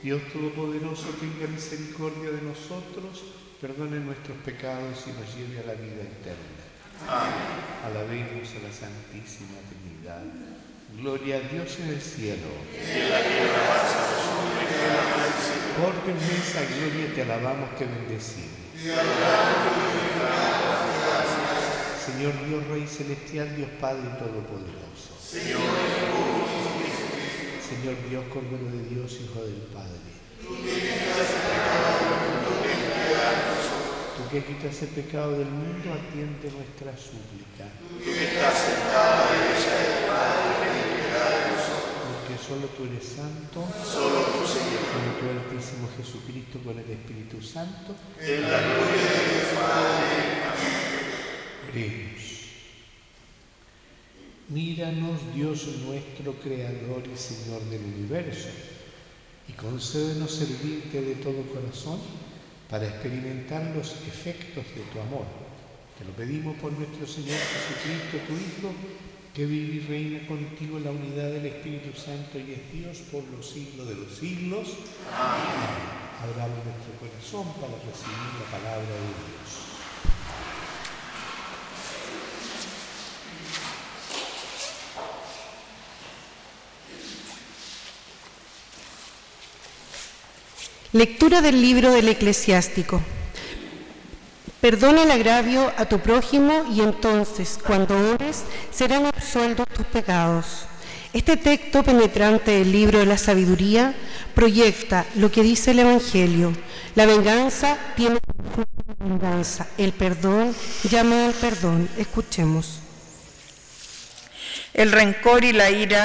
Dios Todopoderoso, tenga misericordia de nosotros, perdone nuestros pecados y nos lleve a la vida eterna. Amén. Alabemos a la Santísima Trinidad. Gloria a Dios en el cielo. Y en la tierra paz a los hombres que aman al Señor. Por tu inmensa gloria te alabamos, te bendecimos. Y adoramos y damos gracias. Señor Dios, Rey Celestial, Dios Padre Todopoderoso. Señor, Señor Dios, Cordero de Dios, Hijo del Padre. tú que quitas el pecado del mundo, ten piedad de nosotros. Tú que quitas el pecado del mundo, atiende nuestra súplica. Tú que estás sentado a la derecha del Padre, ten piedad de nosotros. Porque solo tú eres santo, Solo tú, Señor. como tu Altísimo Jesucristo con el Espíritu Santo. En la gloria de Dios Padre. Oremos. Míranos, Dios nuestro, Creador y Señor del universo, y concédenos servirte de todo corazón para experimentar los efectos de tu amor. Te lo pedimos por nuestro Señor Jesucristo, tu Hijo, que vive y reina contigo en la unidad del Espíritu Santo y es Dios por los siglos de los siglos. Amén. Abramos nuestro corazón para recibir la palabra de Dios. Lectura del libro del Eclesiástico. Perdona el agravio a tu prójimo y entonces, cuando ores, serán absueltos tus pecados. Este texto penetrante del libro de la sabiduría proyecta lo que dice el Evangelio. La venganza tiene venganza, el perdón llama al perdón. Escuchemos. El rencor y la ira